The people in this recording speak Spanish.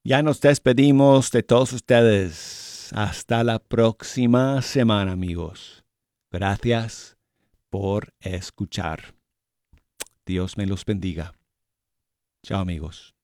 Ya nos despedimos de todos ustedes. Hasta la próxima semana, amigos. Gracias por escuchar. Dios me los bendiga. Chao, amigos.